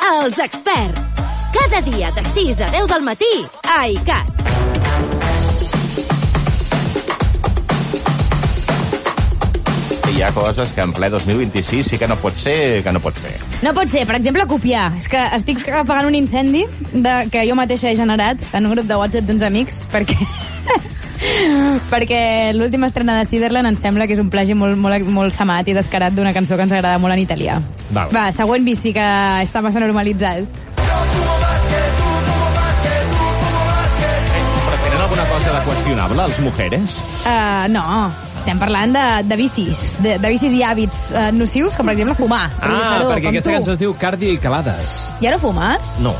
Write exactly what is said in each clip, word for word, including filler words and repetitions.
Els experts. Cada dia de sis a deu del matí a I C A T. Hi ha coses que en ple dos mil vint-i-sis sí que no pot ser, que no pot ser. No pot ser, per exemple, copiar. És que estic apagant un incendi de, que jo mateixa he generat en un grup de WhatsApp d'uns amics, perquè perquè l'última estrena de Ciderland em sembla que és un plagi molt, molt, molt samat i descarat d'una cançó que ens agrada molt en italià. Val. Va, següent bici que està massa normalitzat. Però tenen alguna cosa de qüestionable, els mujeres? Uh, no, estem parlant de, de bicis, de, de bicis i hàbits uh, nocius, com per exemple fumar. Ah, perquè aquesta cançó es diu Cardio i Calades. I ara fumes? No.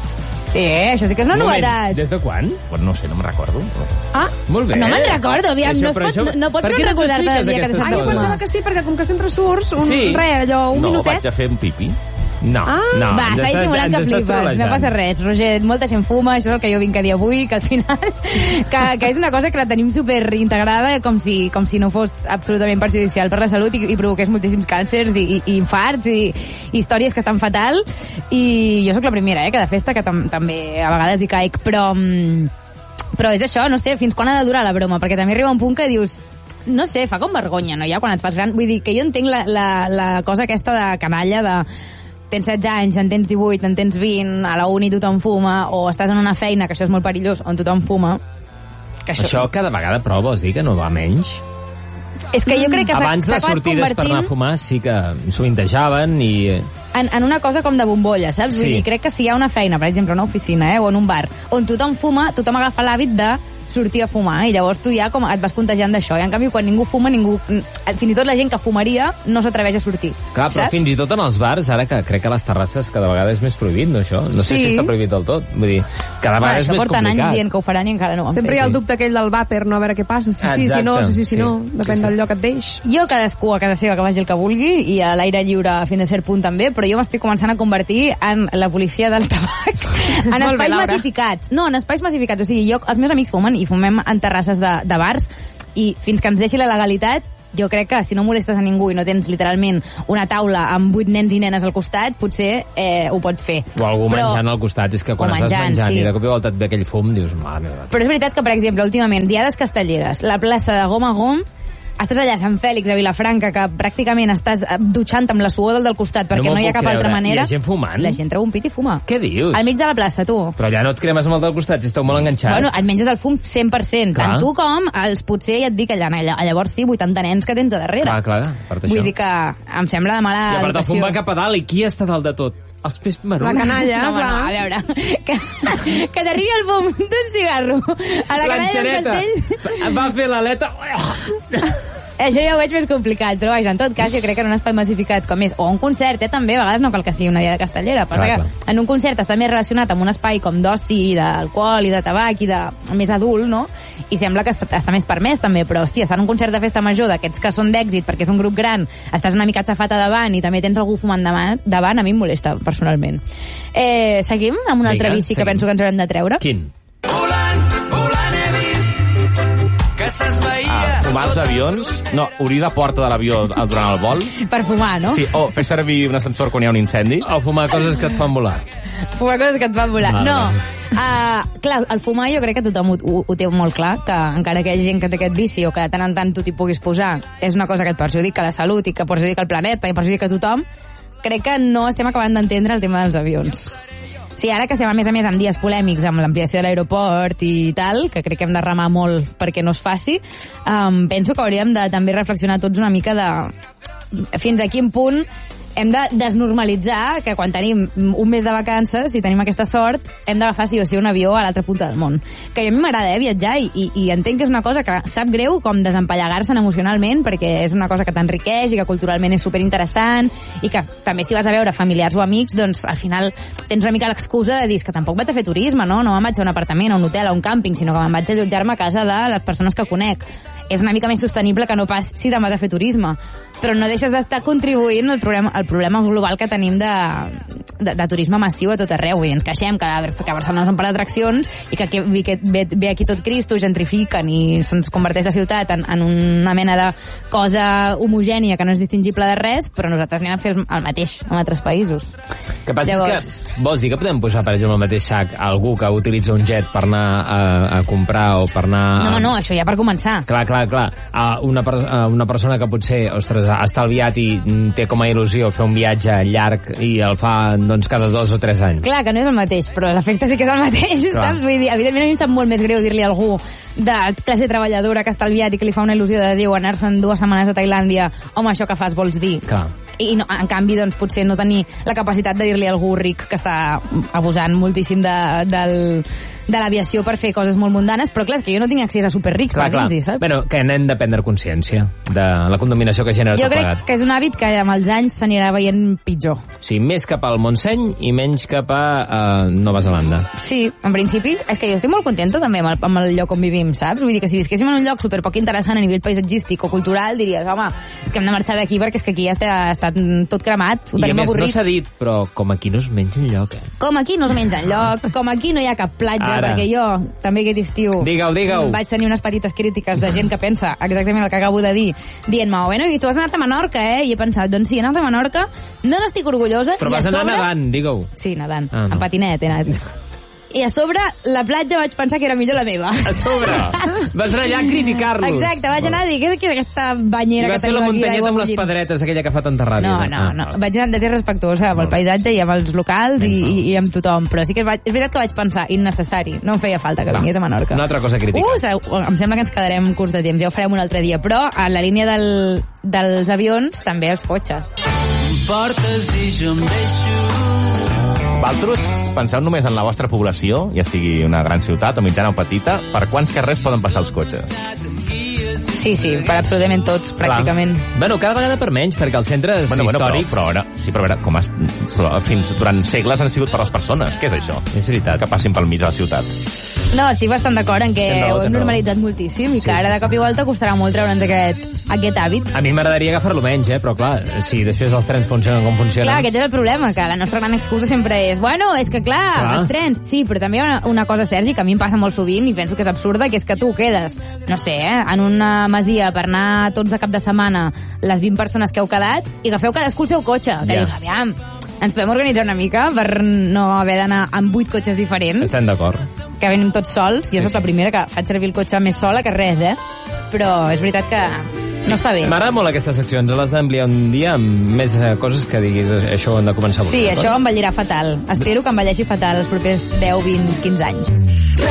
Eh, això sí que és una un moment, novetat. des de quan? Pues no sé, no me'n recordo. Ah, molt bé. No me'n recordo, aviam, Això, no, es pot, això, no, no pots per què no no recordar-te del dia que t'expliques t'has aquestes Ah, jo coses? pensava que sí, perquè com que sempre surts, un Sí. res, allò, un No, minutet. vaig a fer un pipi. No, Ah, no. Va, ens està estàs- dissimulant ens que estàs flipes, no trolejant. passa res. Roger, molta gent fuma, això és el que jo vinc a dir avui, que al final que, que és una cosa que la tenim super integrada com si, com si no fos absolutament perjudicial per la salut i, i provoqués moltíssims càncers i, i, i infarts i, i històries que estan fatal. I jo sóc la primera, eh, que de festa, que tam també a vegades hi caic, però, però és això, no sé, fins quan ha de durar la broma, perquè també arriba un punt que dius no sé, fa com vergonya, no, ja quan et fas gran. Vull dir que jo entenc la, la, la cosa aquesta de canalla, de tens setze anys, en tens divuit, en tens vint, a la uni tothom fuma, o estàs en una feina, que això és molt perillós, on tothom fuma. Que això... això cada vegada, però, vols dir que no va menys? És que jo crec que abans s'ha les sortides per anar a fumar sí que sovintejaven i... En, en una cosa com de bombolla, saps? Vull Sí. dir, crec que si hi ha una feina, per exemple, una oficina, eh, o en un bar, on tothom fuma, tothom agafa l'hàbit de sortir a fumar, i llavors tu ja com et vas contagiant d'això, i en canvi quan ningú fuma, ningú, fins i tot la gent que fumaria no s'atreveix a sortir. Clar, però saps? fins i tot en els bars, ara que crec que a les terrasses cada vegada és més prohibit, no, això? No sé Sí. si està prohibit del tot. Vull dir, cada vegada Bueno, és això més porten anys complicat. dient que ho faran i encara no ho han Sempre hi fet. ha el dubte aquell del vàper, no? A veure què passa, si sí, si no, si sí, si no, sí. depèn Sí, sí. del lloc que et deix. Jo cadascú a casa seva que vagi el que vulgui i a l'aire lliure fins a cert punt també, però jo m'estic començant a convertir en la policia del tabac en Molt bé, espais Laura. massificats. No, en espais massificats. O sigui, jo, els meus amics fumen i fumem en terrasses de, de bars i fins que ens deixi la legalitat jo crec que si no molestes a ningú i no tens literalment una taula amb vuit nens i nenes al costat, potser eh, ho pots fer. O algú Però- menjant al costat, és que quan O estàs menjant, menjant sí. i de cop i volta et ve aquell fum, dius, mare meva. Però és veritat que, per exemple, últimament, diades castelleres, la plaça de Gom a Gom, estàs allà a Sant Fèlix, a Vilafranca, que pràcticament estàs eh, dutxant amb la suor del del costat perquè No no, m'ho hi ha puc cap altra creure. manera. I la gent fumant? La gent treu un pit i fuma. Què dius? Al mig de la plaça, tu. Però allà no et cremes amb el del costat, si esteu molt enganxats. Bueno, et menges el fum cent per cent. Clar. Tant tu com els, potser ja et dic, allà, allà, llavors sí, vuitanta nens que tens a darrere. Clar, clar, per això. Vull dir que em sembla de mala I a part el fum educació. va cap a dalt, i qui està dalt de tot? Els peix maruns. La canalla, no, clar. no, a veure, que, que t'arribi el fum d'un cigarro a la canalla del castell. Va fer l'aleta... Això ja ho veig més complicat, però vaja, en tot cas jo crec que en un espai massificat com és, o un concert, eh, també, a vegades no cal que sigui una dia de castellera, però Clar, que en un concert està més relacionat amb un espai com d'oci, d'alcohol i de tabac i de més adult, no? I sembla que està, està més permès també, però hòstia, estar en un concert de festa major d'aquests que són d'èxit perquè és un grup gran, estàs una mica xafata davant i també tens algú fumant davant, davant a mi em molesta personalment. Eh, seguim amb un altre Vinga, bici que seguim. penso que ens haurem de treure. Quin? Ah, fumar als avions? No, obrir la porta de l'avió durant el vol? Per fumar, no? Sí, o fer servir un ascensor quan hi ha un incendi? O fumar coses que et fan volar. Fumar coses que et fan volar. Vale, No, vale. uh, clar, el fumar jo crec que tothom ho, ho, ho té molt clar, que encara que hi hagi gent que té aquest vici o que de tant en tant tu t'hi puguis posar, és una cosa que et perjudica la salut i que perjudica el planeta i perjudica a tothom, crec que no estem acabant d'entendre el tema dels avions. Sí, ara que estem a més a més en dies polèmics amb l'ampliació de l'aeroport i tal, que crec que hem de remar molt perquè no es faci, um, penso que hauríem de també reflexionar tots una mica de fins a quin punt hem de desnormalitzar que quan tenim un mes de vacances, si tenim aquesta sort, hem d'agafar sí o sí un avió a l'altra punta del món. Que a mi m'agrada eh, viatjar i, i, i entenc que és una cosa que sap greu com desempallegar-se'n emocionalment perquè és una cosa que t'enriqueix i que culturalment és superinteressant i que també si vas a veure familiars o amics, doncs al final tens una mica l'excusa de dir que tampoc vaig a fer turisme, no? No me'n vaig a un apartament, a un hotel, a un càmping, sinó que me'n vaig a allotjar-me a casa de les persones que conec. és una mica més sostenible que no pas si te'n vas a fer turisme. Però no deixes d'estar contribuint al problema, al problema global que tenim de, de, de turisme massiu a tot arreu. I ens queixem que a, que a Barcelona són per atraccions i que, que, que ve, ve aquí tot Cristo, gentrifiquen i se'ns converteix la ciutat en, en una mena de cosa homogènia que no és distingible de res, però nosaltres anem a fer el mateix en altres països. Que passa Llavors... és que vols dir que podem posar, per exemple, al mateix sac algú que utilitza un jet per anar a, a comprar o per anar... No, no, no, això ja per començar. Clar, clar, clar. A una, a una persona que potser, ostres, ha estalviat i té com a il·lusió fer un viatge llarg i el fa, doncs, cada dos o tres anys. Clar, que no és el mateix, però l'efecte sí que és el mateix, clar. Saps? Vull dir, evidentment a mi em sap molt més greu dir-li a algú de classe treballadora que ha estalviat i que li fa una il·lusió de Déu anar-se'n dues setmanes a Tailàndia, home, això que fas vols dir? Clar. I no, en canvi, doncs, potser no tenir la capacitat de dir-li a algú ric que està abusant moltíssim de, del, de l'aviació per fer coses molt mundanes, però clar, és que jo no tinc accés a superrics clar, per dir-los, saps? Bueno, que n'hem de prendre consciència de la contaminació que genera jo tot plegat. Jo crec que és un hàbit que amb els anys s'anirà veient pitjor. Sí, més cap al Montseny i menys cap a uh, Nova Zelanda. Sí, en principi, és que jo estic molt contenta també amb el, amb el lloc on vivim, saps? Vull dir que si visquéssim en un lloc superpoc interessant a nivell paisatgístic o cultural, diries, home, que hem de marxar d'aquí perquè és que aquí ja està, està tot cremat, ho I tenim a més, avorrit. No s'ha dit, però com aquí no es menja enlloc, eh? Com aquí no es menja enlloc, com aquí no hi ha cap platja, Ara. perquè jo també aquest estiu digue-ho, digue-ho. vaig tenir unes petites crítiques de gent que pensa exactament el que acabo de dir, dient-me, bueno, i tu has anat a Menorca, eh? I he pensat, doncs sí, he anat a Menorca, no n'estic orgullosa. Però i vas a anar sobre... nedant, digue-ho. Sí, nedant, ah, no. en patinet he anat. I a sobre, la platja vaig pensar que era millor la meva. A sobre? Vas anar allà a criticar-los. Exacte, vaig anar a dir, què és aquesta banyera que tenim aquí d'aigua bullint? I vas fer la muntanyeta amb les pedretes, aquella que fa tanta ràbia. No, no, ah, no. Vaig anar de ser respectuosa amb el paisatge i amb els locals i, i, i amb tothom, però sí que vaig, és veritat que vaig pensar, innecessari, no em feia falta que vingués a Menorca. Una altra cosa a criticar. Uh, em sembla que ens quedarem curts de temps, ja ho farem un altre dia, però a la línia del, dels avions també els cotxes. Portes i jo em deixo. Valtros, penseu només en la vostra població, ja sigui una gran ciutat o mitjana o petita, per quants carrers poden passar els cotxes? Sí, sí, per absolutament tots, pràcticament. Clar. Bueno, cada vegada per menys, perquè els centres bueno, bueno, històrics... Però, però, ara, sí, però, ara, com has, però fins durant segles han sigut per les persones. Què és això? És veritat. Que passin pel mig de la ciutat. No, estic bastant d'acord en que raó, ho hem normalitzat raó. moltíssim i sí, que ara de cop i volta costarà molt treure'ns aquest, aquest hàbit. A mi m'agradaria agafar-lo menys, eh? Però clar, si després els trens funcionen com funcionen... Clar, aquest és el problema, que la nostra gran excusa sempre és bueno, és que clar, clar. els trens... Sí, però també hi ha una, una cosa, Sergi, que a mi em passa molt sovint i penso que és absurda, que és que tu quedes, no sé, eh, en una masia per anar tots de cap de setmana les vint persones que heu quedat i agafeu cadascú el seu cotxe. Que yeah. dius, aviam, ens podem organitzar una mica per no haver d'anar amb vuit cotxes diferents. Estem d'acord. Que venim tots sols. Jo sí, soc sí. la primera que faig servir el cotxe més sola que res, eh? Però és veritat que no està bé. M'agrada molt aquesta secció. Ens l'has d'enviar un dia amb més coses que diguis això ho hem de començar a buscar. Sí, això envellirà fatal. Espero que envelleixi fatal els propers deu, vint, quinze anys.